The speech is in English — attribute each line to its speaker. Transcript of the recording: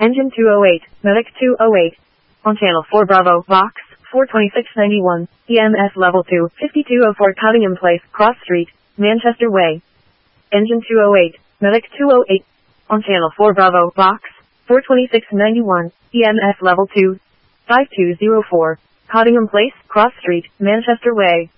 Speaker 1: Engine 208, Medic 208. On channel 4 Bravo, Vox, 42691, EMS level 2, 5204 Cottingham Place, Cross Street, Manchester Way. Engine 208, Medic 208. On channel 4 Bravo, Vox, 42691, EMS level 2, 5204, Cottingham Place, Cross Street, Manchester Way.